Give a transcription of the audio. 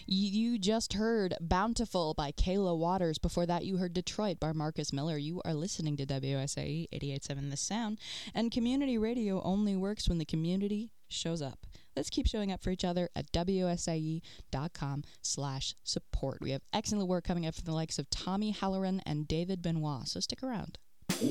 You just heard Bountiful by Kayla Waters. Before that, you heard Detroit by Marcus Miller. You are listening to WSAE 88.7 The Sound, and community radio only works when the community shows up. Let's keep showing up for each other at WSAE.com/support. We have excellent work coming up from the likes of Tommy Halloran and David Benoit, so stick around.